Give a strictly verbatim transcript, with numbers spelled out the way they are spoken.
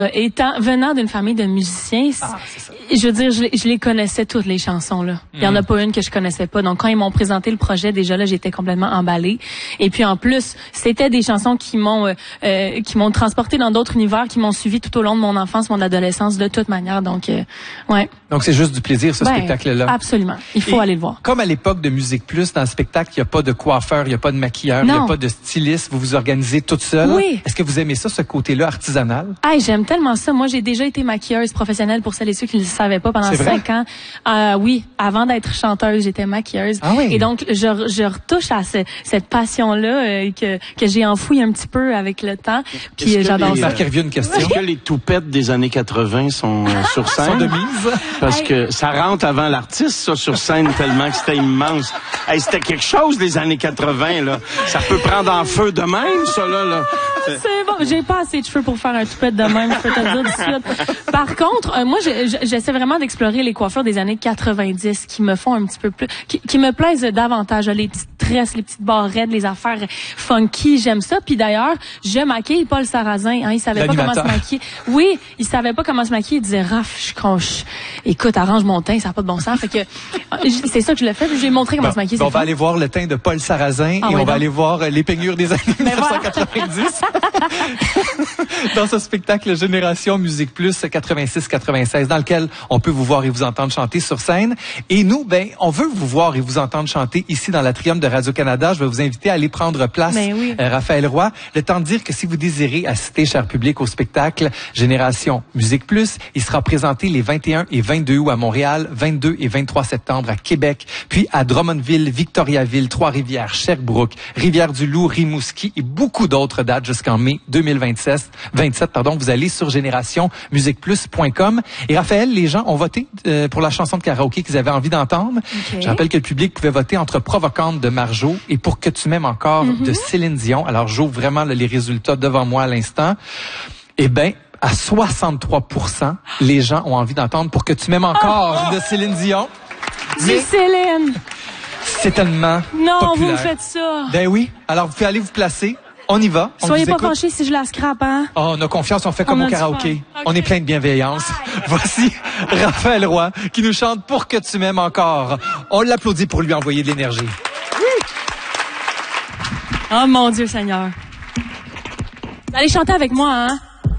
Étant, venant d'une famille de musiciens, ah, je veux dire, je, je les connaissais toutes les chansons, là. Il y en a pas une que je connaissais pas. Donc, quand ils m'ont présenté le projet, déjà là, j'étais complètement emballée. Et puis, en plus, c'était des chansons qui m'ont, euh, euh, qui m'ont transporté dans d'autres univers, qui m'ont suivi tout au long de mon enfance, mon adolescence, de toute manière. Donc, euh, ouais. Donc, c'est juste du plaisir, ce ben, spectacle-là. Absolument. Il faut Et, aller le voir. Comme à l'époque de Musique Plus, dans le spectacle, il n'y a pas de coiffeur, il n'y a pas de maquilleur, il n'y a pas de styliste. Vous vous organisez toute seule. Oui. Est-ce que vous aimez ça, ce côté-là artisanal? Ah, j'aime tellement ça. Moi, j'ai déjà été maquilleuse professionnelle pour celles et ceux qui ne le savaient pas pendant cinq ans. Euh, oui, avant d'être chanteuse, j'étais maquilleuse. Ah oui. Et donc, je, je retouche à ce, cette passion-là euh, que, que j'ai enfouie un petit peu avec le temps. Puis euh, j'adore ça. Marc, il revient une question. Est-ce que les toupettes des années quatre-vingts sont euh, sur scène? Sont de mise? Parce hey. que ça rentre avant l'artiste, ça, sur scène, tellement que c'était immense. Hey, c'était quelque chose, les années quatre-vingts, là. Ça peut prendre en feu de même, ça, là, là. C'est bon, j'ai pas assez de cheveux pour faire un toupette de même, je peux te le dire tout de suite. Par contre, euh, moi, j'essaie vraiment d'explorer les coiffures des années quatre-vingt-dix qui me font un petit peu plus, qui, qui me plaisent davantage. Les petites tresses, les petites barrettes, les affaires funky, j'aime ça. Puis d'ailleurs, je maquille Paul Sarrazin. Hein, il savait pas comment se maquiller. Oui, il savait pas comment se maquiller. Il disait, Raph, je croche. Écoute, arrange mon teint, ça n'a pas de bon sens. Fait que c'est ça que je l'ai fait. J'ai montré comment bon, se maquiller. Bon, on va aller voir le teint de Paul Sarrazin ah, et ouais, on va donc. aller voir les peignures des années mille neuf cent quatre-vingt-dix. Dans ce spectacle Génération Musique Plus quatre-vingt-six quatre-vingt-seize, dans lequel on peut vous voir et vous entendre chanter sur scène. Et nous, ben, on veut vous voir et vous entendre chanter ici dans l'atrium de Radio-Canada. Je vais vous inviter à aller prendre place, ben oui. euh, Raphaël Roy. Le temps de dire que si vous désirez assister, cher public, au spectacle Génération Musique Plus, il sera présenté les vingt et un et vingt-deux août à Montréal, vingt-deux et vingt-trois septembre à Québec, puis à Drummondville, Victoriaville, Trois-Rivières, Sherbrooke, Rivière-du-Loup, Rimouski et beaucoup d'autres dates jusqu'en mai deux mille vingt-sept. vingt-sept, pardon, vous allez sur génération musique plus point com. Et Raphaël, les gens ont voté euh, pour la chanson de karaoké qu'ils avaient envie d'entendre. Okay. Je rappelle que le public pouvait voter entre Provocante de Marjo et Pour que tu m'aimes encore mm-hmm. de Céline Dion. Alors, j'ouvre vraiment là, les résultats devant moi à l'instant. Eh bien, à soixante-trois pour cent, les gens ont envie d'entendre Pour que tu m'aimes encore oh! de Céline Dion. C'est Céline! C'est tellement Non, populaire. vous me faites ça. Ben oui. Alors, vous pouvez aller vous placer. On y va. On Soyez pas fâchés si je la scrape, hein? Oh, on a confiance, on fait comme on au karaoké. Okay. On est plein de bienveillance. Aïe. Voici Raphaël Roy qui nous chante Pour que tu m'aimes encore. On l'applaudit pour lui envoyer de l'énergie. Oui. Oh mon Dieu Seigneur. Allez chanter avec moi, hein?